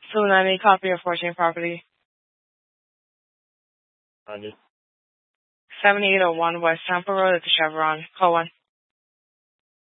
Soon I need copy of 14 property. 100. 7801 West Tampa Road at the Chevron. Call 1.